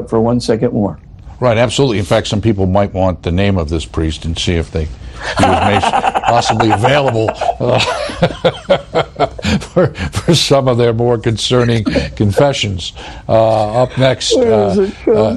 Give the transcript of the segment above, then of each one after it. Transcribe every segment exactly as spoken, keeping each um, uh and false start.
up for one second more. Right, absolutely. In fact, some people might want the name of this priest and see if they he was possibly available uh, for, for some of their more concerning confessions. Uh, up next, uh,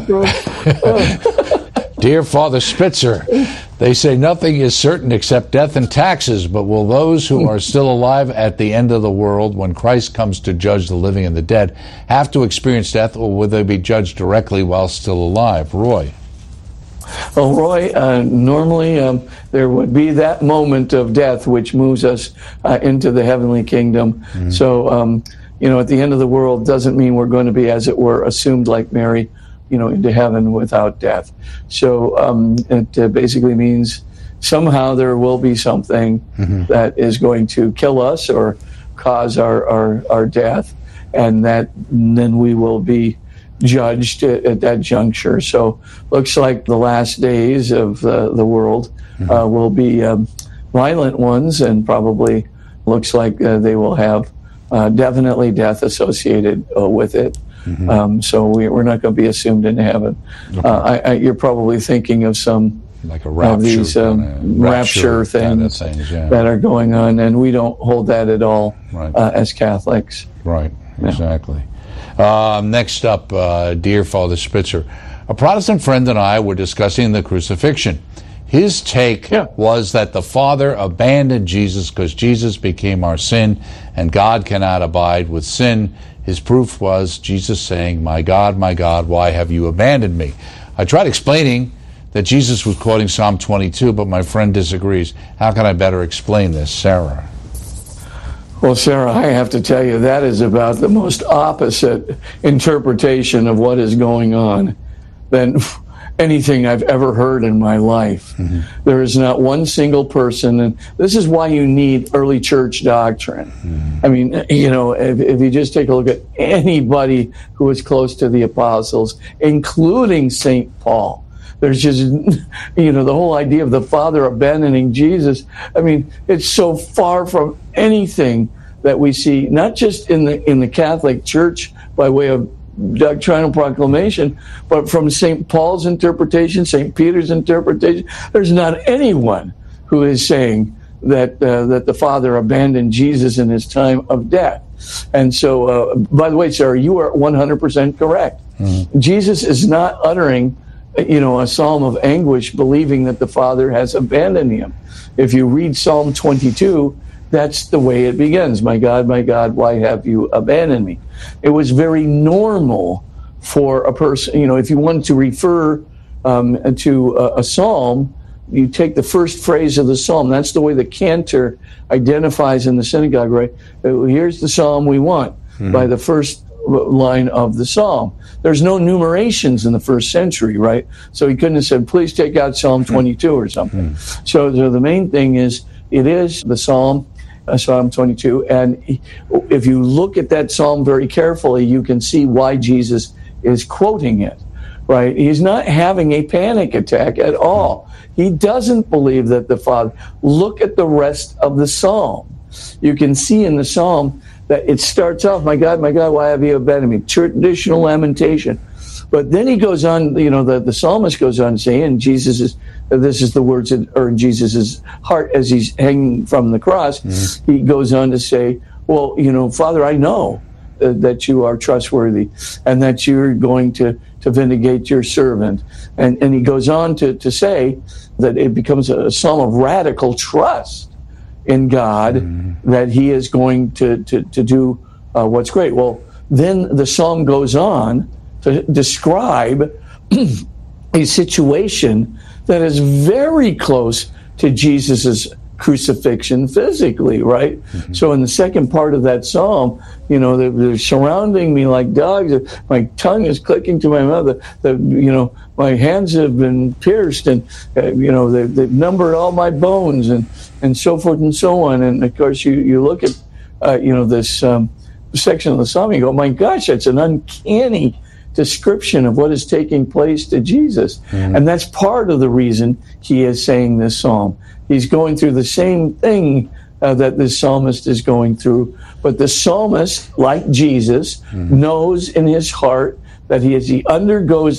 uh, Dear Father Spitzer, they say nothing is certain except death and taxes, but will those who are still alive at the end of the world, when Christ comes to judge the living and the dead, have to experience death, or will they be judged directly while still alive? Roy. Well, Roy, uh, normally um, there would be that moment of death which moves us uh, into the heavenly kingdom. Mm-hmm. So, um, you know, at the end of the world doesn't mean we're going to be, as it were, assumed like Mary, you know, into heaven without death. So um, it uh, basically means somehow there will be something mm-hmm. that is going to kill us or cause our, our, our death, and that and then we will be judged at, at that juncture. So looks like the last days of uh, the world mm-hmm. uh, will be um, violent ones, and probably looks like uh, they will have uh, definitely death associated uh, with it. Mm-hmm. Um, so we, we're not going to be assumed into heaven. Okay. Uh, I, I, you're probably thinking of some like a rapture, of these um, kind of rapture, rapture things, kind of things yeah. that are going on, and we don't hold that at all right. uh, as Catholics. Right, exactly. Yeah. Uh, next up, uh, Dear Father Spitzer, a Protestant friend and I were discussing the crucifixion. His take yeah. was that the Father abandoned Jesus because Jesus became our sin, and God cannot abide with sin. His proof was Jesus saying, "My God, my God, why have you abandoned me?" I tried explaining that Jesus was quoting Psalm twenty-two, but my friend disagrees. How can I better explain this, Sarah? Well, Sarah, I have to tell you, that is about the most opposite interpretation of what is going on than anything I've ever heard in my life. Mm-hmm. There is not one single person, and this is why you need early church doctrine. Mm-hmm. I mean, you know, if, if you just take a look at anybody who was close to the apostles, including Saint Paul, there's just, you know, the whole idea of the Father abandoning Jesus. I mean, it's so far from anything that we see, not just in the in the Catholic Church by way of doctrinal proclamation, but from Saint Paul's interpretation, Saint Peter's interpretation. There's not anyone who is saying that uh, that the Father abandoned Jesus in his time of death. And so, uh, by the way, Sarah, you are one hundred percent correct. Mm-hmm. Jesus is not uttering, you know, a psalm of anguish, believing that the Father has abandoned him. If you read Psalm twenty-two, that's the way it begins. My God, my God, why have you abandoned me? It was very normal for a person, you know, if you wanted to refer um, to a, a psalm, you take the first phrase of the psalm. That's the way the cantor identifies in the synagogue, right? Here's the psalm we want, mm-hmm. by the first line of the psalm. There's no numerations in the first century, right? So he couldn't have said, please take out Psalm twenty-two or something. Mm-hmm. So, so the main thing is, it is the psalm, uh, Psalm twenty-two, and if you look at that psalm very carefully, you can see why Jesus is quoting it, right? He's not having a panic attack at all. He doesn't believe that the Father. Look at the rest of the psalm. You can see in the psalm that it starts off, my God, my God, why have you abandoned me? Traditional lamentation. But then he goes on, you know, the, the psalmist goes on saying, Jesus is, this is the words that are in Jesus' heart as he's hanging from the cross. Mm-hmm. He goes on to say, well, you know, Father, I know uh, that you are trustworthy and that you're going to, to vindicate your servant. And, and he goes on to, to say that it becomes a psalm of radical trust in God, mm-hmm. that he is going to, to, to do uh, what's great. Well, then the psalm goes on to describe a situation that is very close to Jesus's crucifixion physically, right? Mm-hmm. So in the second part of that psalm, you know, they're, they're surrounding me like dogs. My tongue is clicking to my mouth. The, the, you know, my hands have been pierced, and uh, you know, they, they've numbered all my bones, and, and so forth and so on. And of course, you, you look at, uh, you know, this um, section of the psalm, you go, my gosh, that's an uncanny description of what is taking place to Jesus. Mm-hmm. And that's part of the reason he is saying this psalm. He's going through the same thing uh, that this psalmist is going through. But the psalmist, like Jesus, mm-hmm. knows in his heart that he, as he undergoes